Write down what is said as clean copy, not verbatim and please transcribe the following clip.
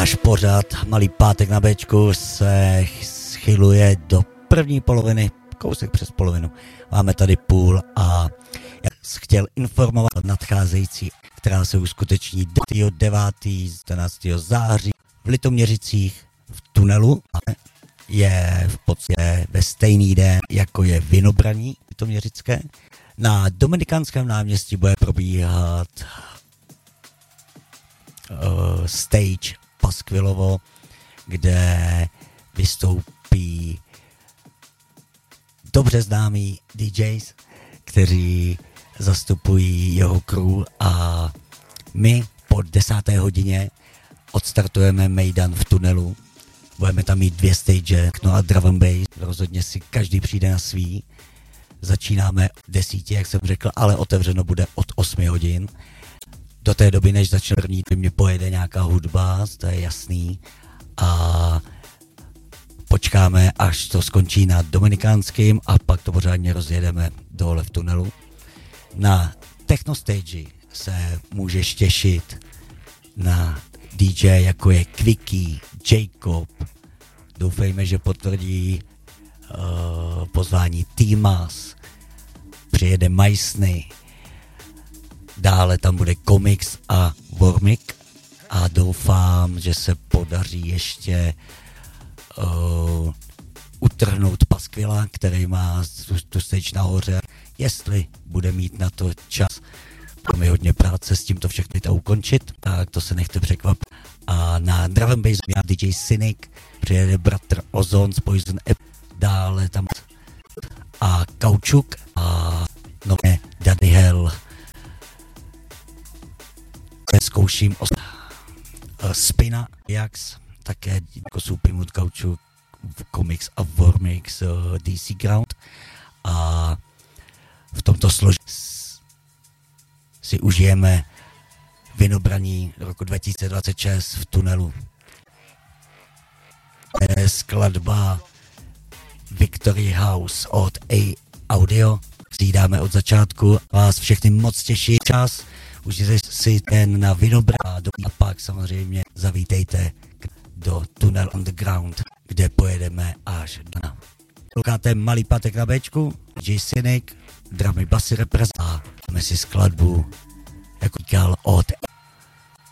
Náš pořad Malý pátek na Bčku se schyluje do první poloviny, kousek přes polovinu. Máme tady půl a já jsem chtěl informovat nadcházející, která se uskuteční 9. 14. září v Litoměřicích v tunelu. Je v podstatě ve stejný den, jako je Vinobraní litoměřické. Na Dominikánském náměstí bude probíhat stage Paskvilovo, kde vystoupí dobře známí DJs, kteří zastupují jeho crew, a my po 10. hodině odstartujeme Mejdan v tunelu. Budeme tam mít 2 stage, no a drum and bass. Rozhodně si každý přijde na svý. Začínáme 10, jak jsem řekl, ale otevřeno bude od 8 hodin. Do té doby, než začne první, mě pojede nějaká hudba, to je jasný. A počkáme, až to skončí na Dominikánským, a pak to pořádně rozjedeme dole v tunelu. Na techno stage se můžeš těšit na DJ, jako je Quickie, Jacob. Doufejme, že potvrdí pozvání Týmas. Přijede Majsny. Dále tam bude Comics a Wormik. A doufám, že se podaří ještě utrhnout Paskvila, který má tu stage nahoře. Jestli bude mít na to čas, máme hodně práce s tímto všechny to ukončit, tak to se nechte překvapit. A na drum and bass má DJ Cynic, přijede bratr Ozon z Poison Apple, dále tam a Kaučuk a nové Daddy Hell. Zkouším Spina, Jax, také jako Supimut, Kaučuk, Comics a Wormix DC Ground. A v tomto složení si užijeme Vinobraní roku 2026 v tunelu. Je skladba Victory House od A Audio. Přidáme od začátku. Vás všechny moc těší čas. Užijte si ten na Vinobraní a pak samozřejmě zavítejte do Tunnel Underground, kde pojedeme až na. Koukáte Malý pátek na Bčku, J. Cynic, dramy basy reprezent a máme si skladbu, jako říkal, od